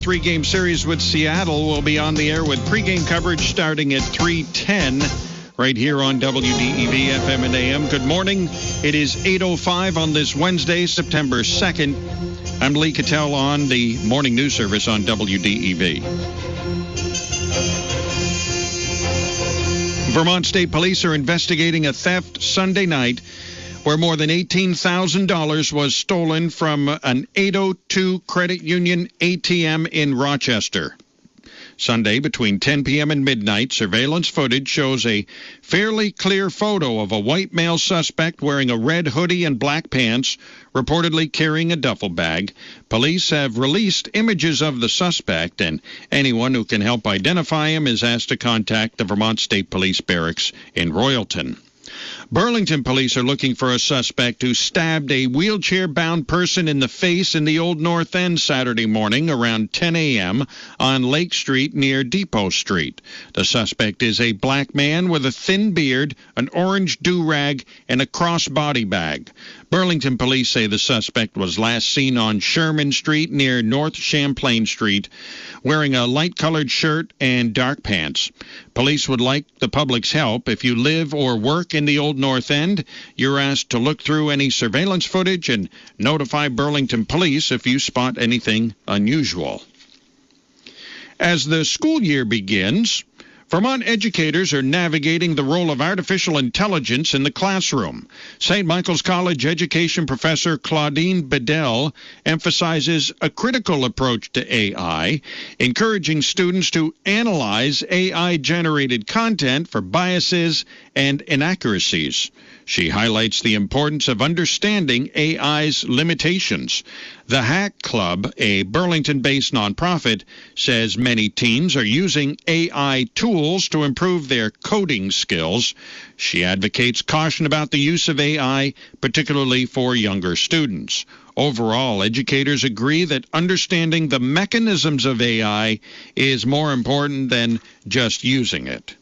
Three-game series with Seattle will be on the air with pregame coverage starting at 3:10 right here on WDEV FM and AM. Good morning. It is 8:05 on this Wednesday, September 2nd. I'm Lee Cattell on the morning news service on WDEV. Vermont State Police are investigating a theft Sunday night where more than $18,000 was stolen from an 802 Credit Union ATM in Rochester. Sunday, between 10 p.m. and midnight, surveillance footage shows a fairly clear photo of a white male suspect wearing a red hoodie and black pants, reportedly carrying a duffel bag. Police have released images of the suspect, and anyone who can help identify him is asked to contact the Vermont State Police Barracks in Royalton. Burlington police are looking for a suspect who stabbed a wheelchair-bound person in the face in the Old North End Saturday morning around 10 a.m. on Lake Street near Depot Street. The suspect is a black man with a thin beard, an orange do-rag, and a cross-body bag. Burlington police say the suspect was last seen on Sherman Street near North Champlain Street, wearing a light-colored shirt and dark pants. Police would like the public's help. If you live or work in the Old North End, you're asked to look through any surveillance footage and notify Burlington police if you spot anything unusual. As the school year begins, Vermont educators are navigating the role of artificial intelligence in the classroom. St. Michael's College education professor Claudine Bedell emphasizes a critical approach to AI, encouraging students to analyze AI-generated content for biases and inaccuracies. She highlights the importance of understanding AI's limitations. The Hack Club, a Burlington-based nonprofit, says many teens are using AI tools to improve their coding skills. She advocates caution about the use of AI, particularly for younger students. Overall, educators agree that understanding the mechanisms of AI is more important than just using it.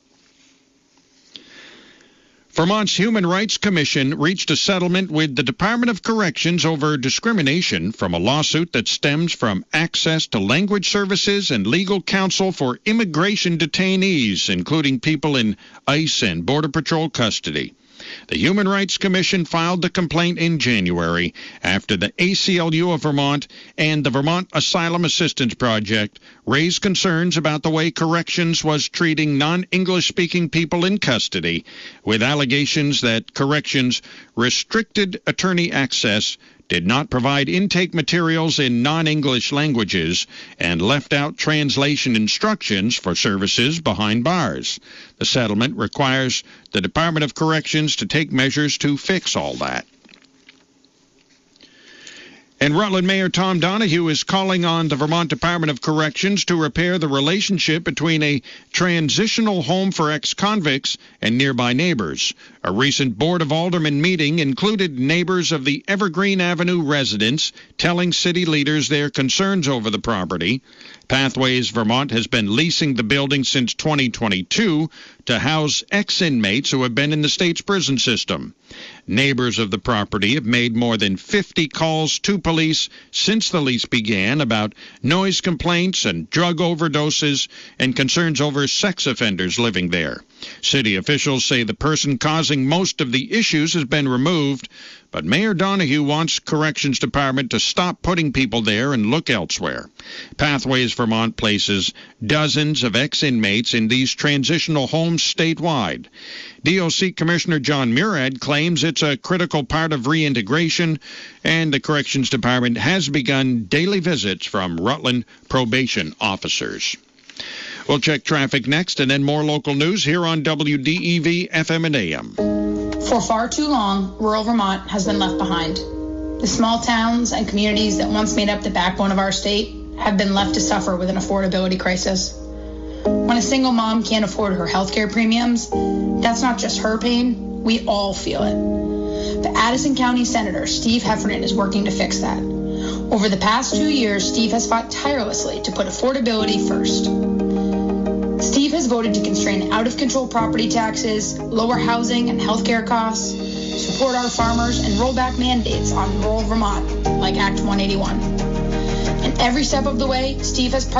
Vermont's Human Rights Commission reached a settlement with the Department of Corrections over discrimination from a lawsuit that stems from access to language services and legal counsel for immigration detainees, including people in ICE and Border Patrol custody. The Human Rights Commission filed the complaint in January after the ACLU of Vermont and the Vermont Asylum Assistance Project raised concerns about the way corrections was treating non-English-speaking people in custody, with allegations that corrections restricted attorney access, did not provide intake materials in non-English languages, and left out translation instructions for services behind bars. The settlement requires the Department of Corrections to take measures to fix all that. And Rutland Mayor Tom Donahue is calling on the Vermont Department of Corrections to repair the relationship between a transitional home for ex-convicts and nearby neighbors. A recent Board of Aldermen meeting included neighbors of the Evergreen Avenue residents telling city leaders their concerns over the property. Pathways Vermont has been leasing the building since 2022 to house ex-inmates who have been in the state's prison system. Neighbors of the property have made more than 50 calls to police since the lease began about noise complaints and drug overdoses and concerns over sex offenders living there. City officials say the person causing most of the issues has been removed, but Mayor Donahue wants Corrections Department to stop putting people there and look elsewhere. Pathways Vermont places dozens of ex-inmates in these transitional homes statewide. DOC Commissioner John Murad claims it's a critical part of reintegration, and the Corrections Department has begun daily visits from Rutland probation officers. We'll check traffic next, and then more local news here on WDEV FM and AM. For far too long, rural Vermont has been left behind. The small towns and communities that once made up the backbone of our state have been left to suffer with an affordability crisis. When a single mom can't afford her health care premiums, that's not just her pain, we all feel it. The Addison County Senator Steve Heffernan is working to fix that. Over the past 2 years, Steve has fought tirelessly to put affordability first. Steve has voted to constrain out-of-control property taxes, lower housing and health care costs, support our farmers, and roll back mandates on rural Vermont, like Act 181. And every step of the way, Steve has